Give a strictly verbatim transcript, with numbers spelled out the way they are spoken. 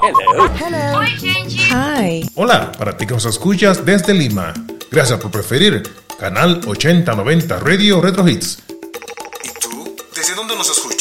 Hello. Hello. Oi, gente. Hi. Hola, para ti que nos escuchas desde Lima. Gracias por preferir Canal ochenta noventa Radio Retro Hits. ¿Y tú? ¿Desde dónde nos escuchas?